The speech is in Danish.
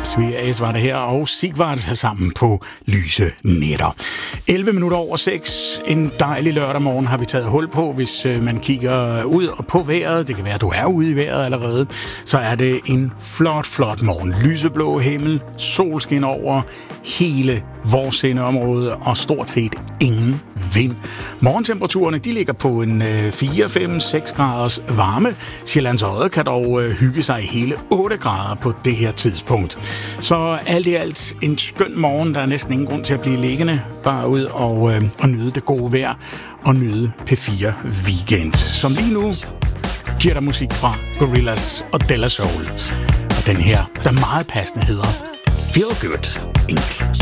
Svias var det her, og Sigvard sammen på Lyse Nætter. 11 minutter over 6. En dejlig lørdag morgen har vi taget hul på. Hvis man kigger ud og på vejret, det kan være, at du er ude i vejret allerede, så er det en flot morgen. Lyseblå himmel, solskin over hele vores sendeområde og stort set ingen vind. Morgentemperaturerne de ligger på en 4, 5, 6 graders varme. Sjællands Odde kan dog hygge sig i hele 8 grader på det her tidspunkt. Så alt i alt en skøn morgen. Der er næsten ingen grund til at blive liggende. Bare ud og nyde det gode vejr og nyde P4 Weekend. Som lige nu giver der musik fra Gorillaz og Della Soul. Og den her, der meget passende hedder Feel Good Inc.